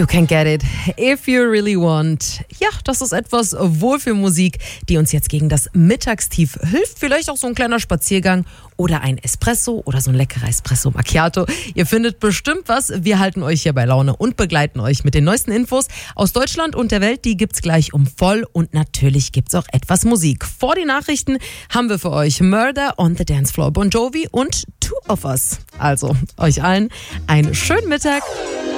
You can get it if you really want. Ja, das ist etwas Wohlfühlmusik, die uns jetzt gegen das Mittagstief hilft. Vielleicht auch so ein kleiner Spaziergang oder ein Espresso oder so ein leckerer Espresso Macchiato. Ihr findet bestimmt was. Wir halten euch hier bei Laune und begleiten euch mit den neuesten Infos aus Deutschland und der Welt. Die gibt's gleich um voll und natürlich gibt's auch etwas Musik. Vor den Nachrichten haben wir für euch Murder on the Dance Floor, Bon Jovi und Two of Us. Also euch allen einen schönen Mittag.